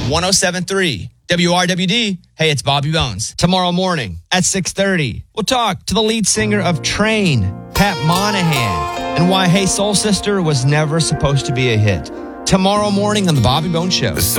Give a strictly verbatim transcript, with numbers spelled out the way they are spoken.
one oh seven point three W R W D. Hey, it's Bobby Bones. Tomorrow morning at six thirty, we'll talk to the lead singer of Train, Pat Monahan, and why Hey Soul Sister was never supposed to be a hit. Tomorrow morning on The Bobby Bones Show.